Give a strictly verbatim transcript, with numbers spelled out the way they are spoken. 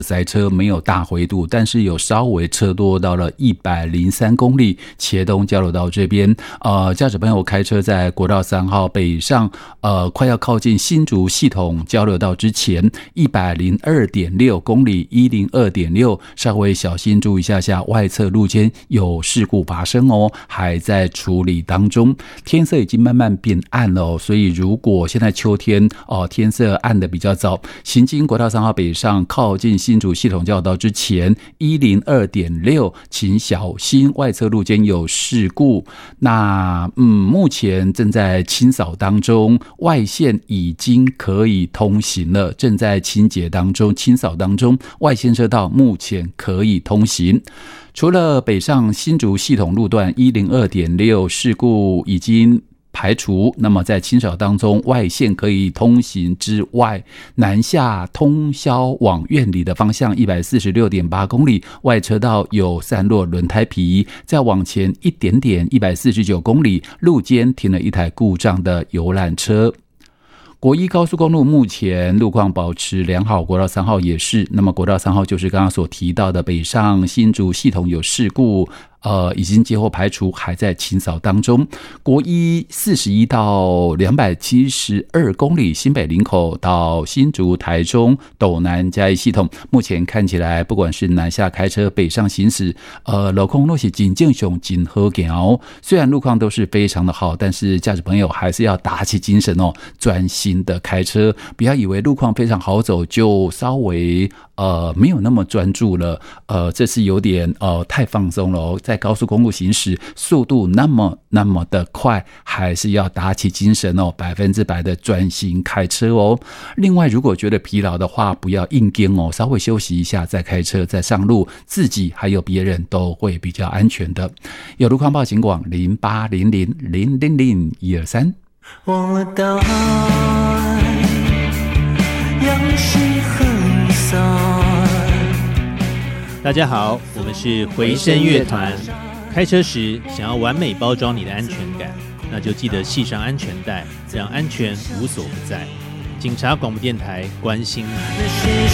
塞车，没有大回堵，但是有稍微车多到了一百零三公里，茄东交流道这边，呃，驾驶朋友开车在国道三号北上，呃，快要靠近新竹系统交流道之前，一百零二点六公里，一零二点六，稍微小心注意一下下，外侧路肩有事故发生哦，还在处理当中。天色已经慢慢变暗了哦，所以如果现在秋天哦，天色暗的比较早，行经国道三号北上靠近新竹系统交流道之前 一零二点六， 请小心外侧路肩有事故。那嗯，目前正在清扫当中，外线已经可以通行了，正在清洁当中，清扫当中，外线车道目前可以通行。除了北上新竹系统路段 一零二点六 事故已经排除，那么在清扫当中外线可以通行之外，南下通霄往苑里的方向 一百四十六点八公里，外车道有散落轮胎皮，再往前一点点一百四十九公里，路肩停了一台故障的游览车。国一高速公路目前路况保持良好，国道三号也是。那么国道三号就是刚刚所提到的北上新竹系统有事故，呃，已经接获排除，还在清扫当中。国一四十一到两百七十二公里，新北林口到新竹台中斗南嘉义系统，目前看起来不管是南下开车北上行驶，呃，路况都是真正上真好行。虽然路况都是非常的好，但是驾驶朋友还是要打起精神哦，专心的开车，不要以为路况非常好走就稍微呃没有那么专注了，呃，这是有点呃太放松了哦。在高速公路行驶速度那么那么的快，还是要打起精神哦，百分之百的专心开车哦。另外，如果觉得疲劳的话，不要硬跟哦，稍微休息一下再开车再上路，自己还有别人都会比较安全的。有路况报警广零八零零零零零一二三。 忘了答案，阳光很散。 大家好，我们是回声乐团。开车时想要完美包装你的安全感，那就记得系上安全带，让安全无所不在。警察广播电台关心你。